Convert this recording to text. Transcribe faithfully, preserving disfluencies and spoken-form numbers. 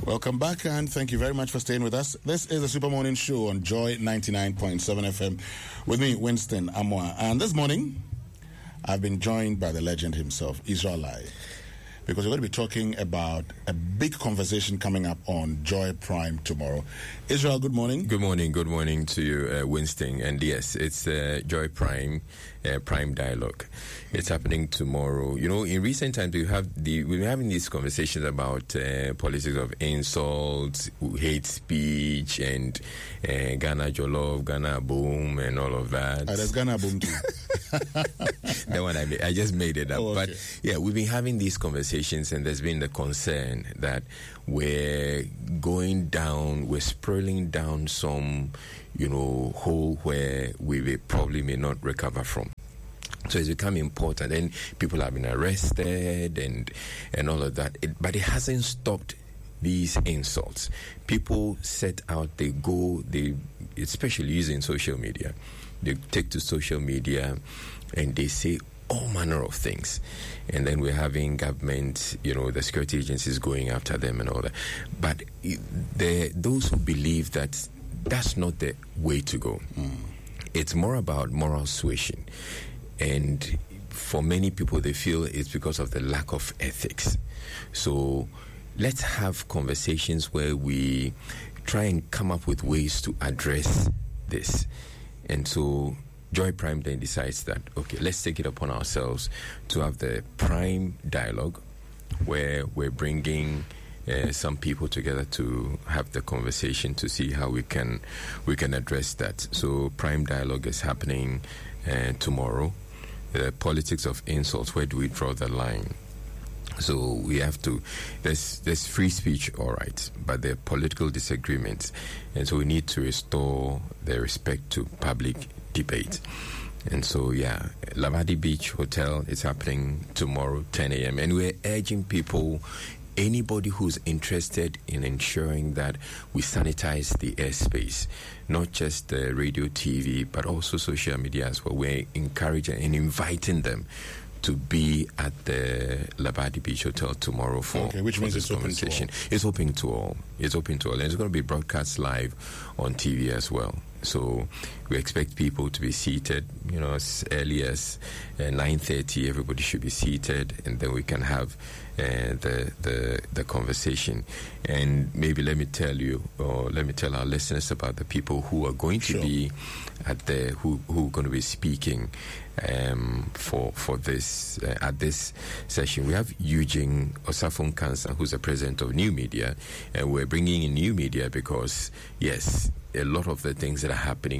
Welcome back, and thank you very much for staying with us. This is the Super Morning Show on Joy ninety-nine point seven F M with me, Winston Amwa. And this morning, I've been joined by the legend himself, Israel Lai, because we're going to be talking about a big conversation coming up on Joy Prime tomorrow. Israel, good morning. Good morning. Good morning to you, uh, Winston. And yes, it's uh, Joy Prime, uh, Prime Dialogue. It's happening tomorrow. You know, in recent times, we have the we've been having these conversations about uh, politics of insults, hate speech, and uh, Ghana Jollof, Ghana Boom, and all of that. Uh, there's Ghana Boom too. That one I made, I just made it up. Oh, okay. But yeah, we've been having these conversations, and there's been the concern that we're going down, we're spiraling down some, you know, hole where we may, probably may not recover from. So it's become important, and people have been arrested and and all of that. It, but it hasn't stopped these insults. People set out, they go, they especially using social media. They take to social media and they say all manner of things. And then we're having government, you know, the security agencies going after them and all that. But there, those who believe that that's not the way to go. Mm. It's more about moral suasion. And for many people, they feel it's because of the lack of ethics. So let's have conversations where we try and come up with ways to address this. And so Joy Prime then decides that, okay, let's take it upon ourselves to have the Prime Dialogue, where we're bringing uh, some people together to have the conversation to see how we can we can address that. So Prime Dialogue is happening uh, tomorrow. The politics of insults, where do we draw the line? So we have to, there's, there's free speech, all right, but there are political disagreements. And so we need to restore the respect to public debate. And so, yeah, Lavadi Beach Hotel is happening tomorrow, ten a.m. And we're urging people, anybody who's interested in ensuring that we sanitize the airspace, not just the radio, T V, but also social media as well. We're encouraging and inviting them to be at the Labadi Beach Hotel tomorrow for, okay, which for means this it's open conversation. To all. It's open to all. It's open to all. And it's going to be broadcast live on T V as well. So we expect people to be seated, you know, as early as uh, nine thirty. Everybody should be seated, and then we can have uh, the the the conversation. And maybe let me tell you, or let me tell our listeners about the people who are going to sure. be at the who who are going to be speaking um, for for this uh, at this session. We have Eugene Osafon Kansa, who's the president of New Media, and we're bringing in New Media because yes, a lot of the things that are happening